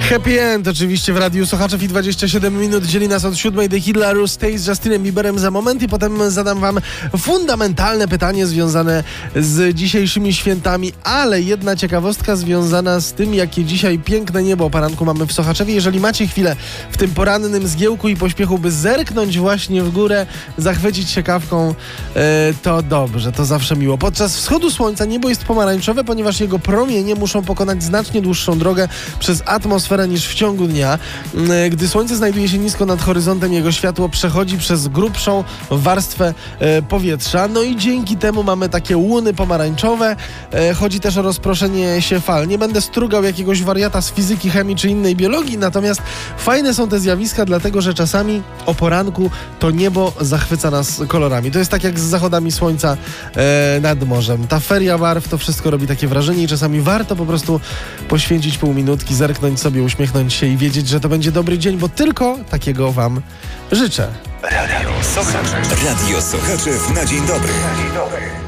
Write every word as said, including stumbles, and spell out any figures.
Happy End oczywiście w Radiu Słuchaczów i dwadzieścia siedem minut dzieli nas od siódmej The Hitler Stay z Justinem Bieberem za moment i potem zadam wam fundamentalne pytanie związane z dzisiejszymi świętami, ale jedna ciekawostka związana z tym, jakie dzisiaj piękne niebo o poranku mamy w Sochaczewie. Jeżeli macie chwilę w tym porannym zgiełku i pośpiechu, by zerknąć właśnie w górę, zachwycić się kawką, e, to dobrze, to zawsze miło. Podczas wschodu słońca niebo jest pomarańczowe, ponieważ jego promienie muszą pokonać znacznie dłuższą drogę przez atmosferę niż w ciągu dnia. Gdy słońce znajduje się nisko nad horyzontem, jego światło przechodzi przez grubszą warstwę e, powietrza. No i dzięki temu mamy takie łuny pomarańczowe. E, chodzi też o rozproszenie się fal. Nie będę strugał jakiegoś wariata z fizyki, chemii czy innej biologii, natomiast fajne są te zjawiska, dlatego że czasami o poranku to niebo zachwyca nas kolorami. To jest tak jak z zachodami słońca e, nad morzem. Ta feria barw, to wszystko robi takie wrażenie i czasami warto po prostu poświęcić pół minutki, zerknąć sobie, uśmiechnąć się i wiedzieć, że to będzie dobry dzień, bo tylko takiego wam życzę. Radio Sochaczew. Radio Sochaczew na dzień dobry. Na dzień dobry.